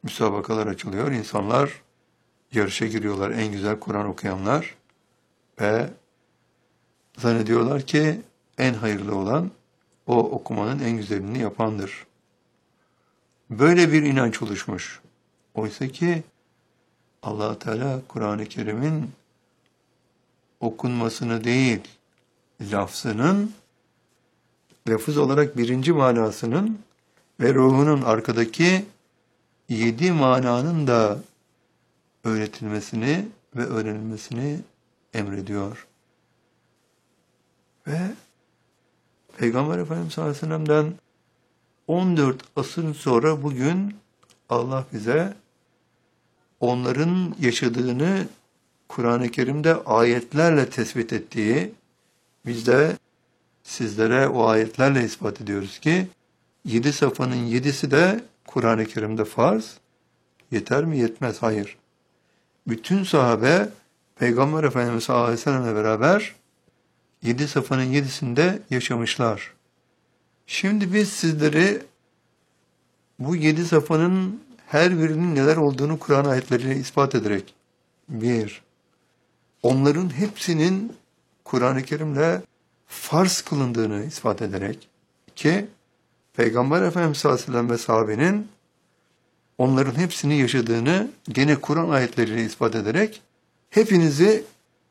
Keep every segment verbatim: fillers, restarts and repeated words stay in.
müsabakalar açılıyor. İnsanlar yarışa giriyorlar, en güzel Kur'an okuyanlar ve zannediyorlar ki en hayırlı olan o okumanın en güzelini yapandır. Böyle bir inanç oluşmuş. Oysa ki Allah Teala Kur'an-ı Kerim'in okunmasını değil, lafzının, lafız olarak birinci manasının ve ruhunun arkadaki yedi mananın da öğretilmesini ve öğrenilmesini emrediyor. Ve Peygamber Efendimiz sallallahu aleyhi ve sellem'den on dört asır sonra bugün Allah bize onların yaşadığını Kur'an-ı Kerim'de ayetlerle tespit ettiği, biz de sizlere o ayetlerle ispat ediyoruz ki yedi safhanın yedisi de Kur'an-ı Kerim'de farz. Yeter mi? Yetmez. Hayır. Bütün sahabe Peygamber Efendimiz sallallahu aleyhi ve sellem'le beraber yedi safhanın yedisinde yaşamışlar. Şimdi biz sizleri bu yedi safhanın her birinin neler olduğunu Kur'an ayetleriyle ispat ederek, bir, onların hepsinin Kur'an-ı Kerim'le farz kılındığını ispat ederek, iki, Peygamber Efendimiz sallallahu aleyhi ve sellem ve sahabenin onların hepsini yaşadığını gene Kur'an ayetleriyle ispat ederek, hepinizi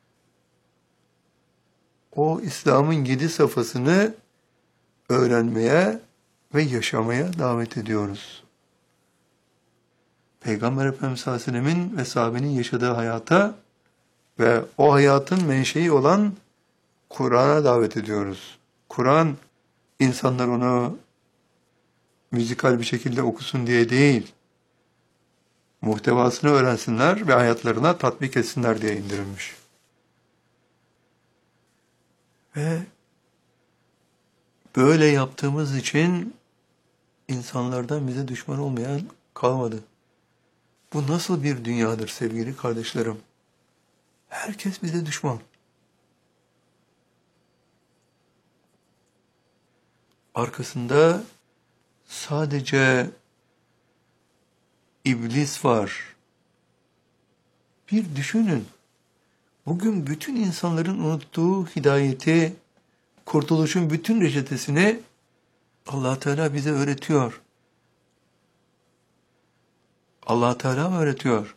o İslam'ın yedi safhasını öğrenmeye ve yaşamaya davet ediyoruz. Peygamber Efendimiz sallallahu aleyhi ve sellemin ve sahabenin yaşadığı hayata ve o hayatın menşei olan Kur'an'a davet ediyoruz. Kur'an, insanlar onu müzikal bir şekilde okusun diye değil, muhtevasını öğrensinler ve hayatlarına tatbik etsinler diye indirilmiş. Ve böyle yaptığımız için insanlardan bize düşman olmayan kalmadı. Bu nasıl bir dünyadır sevgili kardeşlerim? Herkes bize düşman. Arkasında sadece iblis var. Bir düşünün. Bugün bütün insanların unuttuğu hidayeti, kurtuluşun bütün reçetesini Allah Teala bize öğretiyor. Allah Teala mı öğretiyor?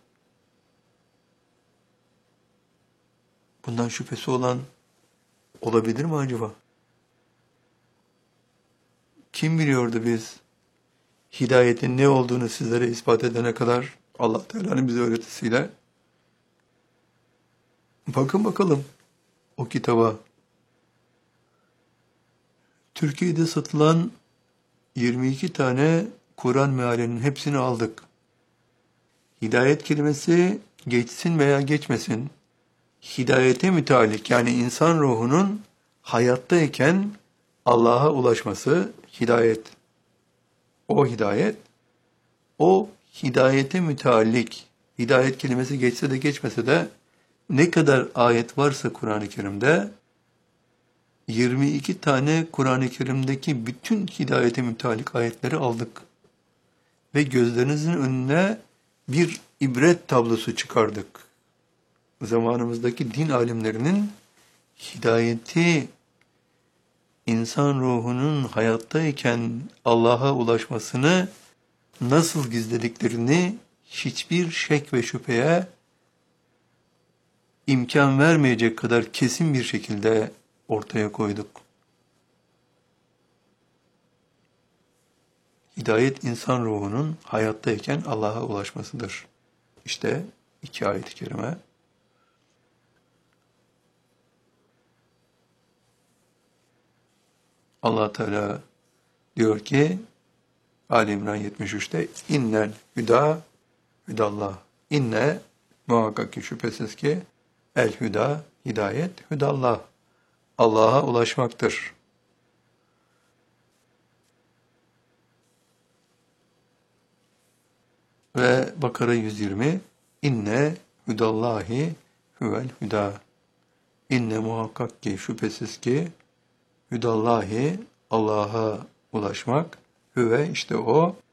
Bundan şüphesi olan olabilir mi acaba? Kim biliyordu biz hidayetin ne olduğunu sizlere ispat edene kadar Allah Teala'nın bize öğretisiyle? Bakın bakalım o kitaba. Türkiye'de satılan yirmi iki tane Kur'an mealinin hepsini aldık. Hidayet kelimesi geçsin veya geçmesin, hidayete mütalik, yani insan ruhunun hayattayken Allah'a ulaşması hidayet. O hidayet, o hidayete müteallik, hidayet kelimesi geçse de geçmese de ne kadar ayet varsa Kur'an-ı Kerim'de, yirmi iki tane Kur'an-ı Kerim'deki bütün hidayete müteallik ayetleri aldık. Ve gözlerinizin önüne bir ibret tablosu çıkardık. Zamanımızdaki din alimlerinin hidayeti, insan ruhunun hayattayken Allah'a ulaşmasını nasıl gizlediklerini hiçbir şek ve şüpheye imkan vermeyecek kadar kesin bir şekilde ortaya koyduk. Hidayet insan ruhunun hayattayken Allah'a ulaşmasıdır. İşte iki ayet-i kerime. Allah Teala diyor ki Ali İmran yetmiş üçte innel hüda hüdallah. İnne muhakkak ki şüphesiz ki el hüda hidayet hüdallah. Allah'a ulaşmaktır. Ve Bakara yüz yirmi inne hüdallahi huvel hüda. İnne muhakkak ki şüphesiz ki hüdallahi Allah'a ulaşmak hüve işte o